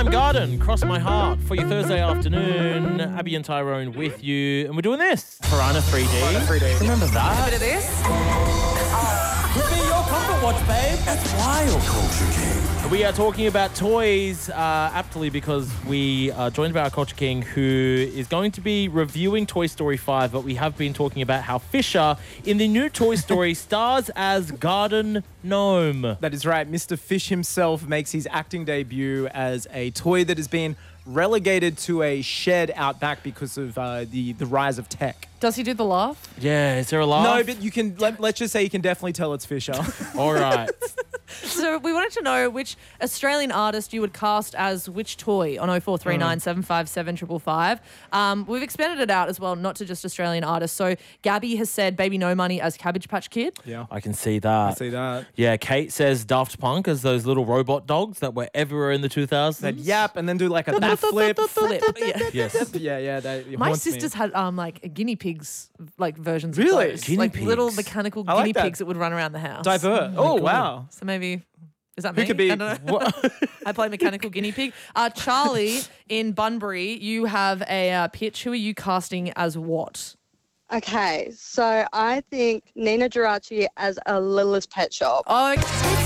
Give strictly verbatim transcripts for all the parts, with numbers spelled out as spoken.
I'm Garden, Cross My Heart for your Thursday afternoon. Abby and Tyrone with you, and we're doing this. Piranha three D. Piranha three D. Remember A that? bit of this. Could be your comfort watch, babe. That's wild. Culture King. We are talking about toys uh, aptly because we are joined by our Culture King who is going to be reviewing Toy Story five, but we have been talking about how Fisher in the new Toy Story stars as Garden Gnome. That is right. Mister Fish himself makes his acting debut as a toy that has been relegated to a shed out back because of uh, the, the rise of tech. Does he do the laugh? Yeah, is there a laugh? No, but you can, let, let's just say you can definitely tell it's Fisher. All right. So we wanted to know which Australian artist you would cast as which toy on oh four three nine, seven five seven, five five five. Um, we've expanded it out as well, not to just Australian artists. So Gabby has said Baby No Money as Cabbage Patch Kid. Yeah. I can see that. I see that. Yeah, Kate says Daft Punk as those little robot dogs that were everywhere in the two thousands. That yap and then do like a backflip. Flip. Yeah. Yes. Yeah, yeah. That My haunts me. sisters had um like guinea pigs, like versions Really? of those. Guinea like little pigs. mechanical I like guinea that. pigs that would run around the house. Divert. Oh, wow. So maybe, is that Who me? could be- I don't know. I play mechanical guinea pig. Uh, Charlie in Bunbury, you have a uh, pitch. Who are you casting as what? Okay, so I think Nina Geraci as a Lila's Pet Shop. Oh,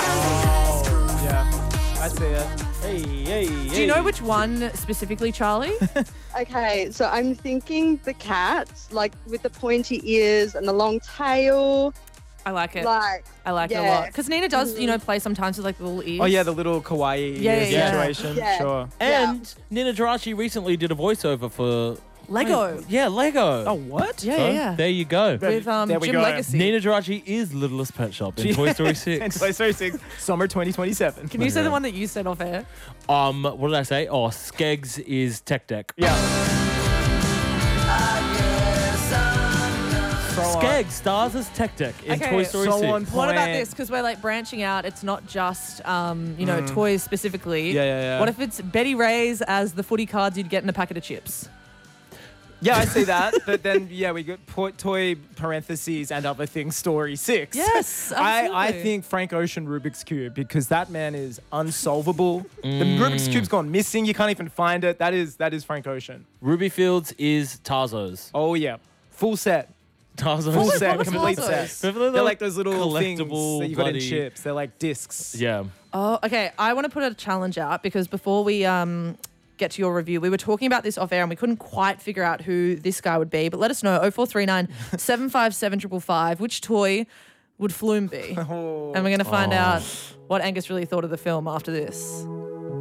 Yeah, I see it. Hey, hey, do you know which one specifically, Charlie? Okay, so I'm thinking the cat, like with the pointy ears and the long tail. I like it. Like, I like it a yeah. lot. Because Nina does, you know, play sometimes with like little ears. Oh, yeah, the little kawaii Yeah, ear yeah, yeah. situation. Yeah. Sure. And Nina Geraci recently did a voiceover for Lego. Yeah, Lego. Oh, what? Yeah, So, yeah, yeah. there you go. With um, There we Jim go. Legacy. Nina Geraci is Littlest Pet Shop in Toy Story And six. Toy Story six, summer twenty twenty-seven. Can you say Yeah. the one that you said off air? Um, what did I say? Oh, Skeggs is Tech Deck. Yeah. So on. Skeggs stars as Tech Deck in Okay, Toy Story so six. on What about Point. this? Because we're like branching out. It's not just, um, you know, toys specifically. Yeah, yeah, yeah. What if it's Betty Ray's as the footy cards you'd get in a packet of chips? Yeah, I see that. But then, yeah, we got po- toy parentheses and other things story six. Yes, I, I absolutely. think Frank Ocean Rubik's Cube because that man is unsolvable. The Rubik's Cube's gone missing. You can't even find it. That is that is Frank Ocean. Ruby Fields is Tarzo's. Oh, yeah. Full set. Tarzo's. Full was- set. what was Complete Tarzo's? set. Remember the They're like those little things collectible that you got in bloody- chips. They're like discs. Yeah. Oh, okay. I want to put a challenge out because before we um, get to your review, we were talking about this off air and we couldn't quite figure out who this guy would be. But let us know, oh four three nine, seven five seven, five five five, which toy would Flume be? Oh. And we're going to find out what Angus really thought of the film after this.